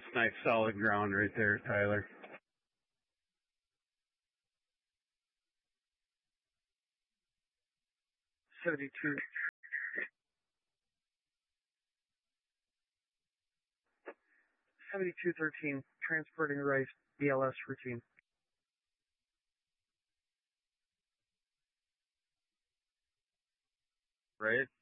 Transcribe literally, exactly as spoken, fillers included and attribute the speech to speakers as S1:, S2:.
S1: Nice solid ground right there, Tyler.
S2: seventy-two. seventy-two thirteen, transporting rice, B L S routine.
S1: Right?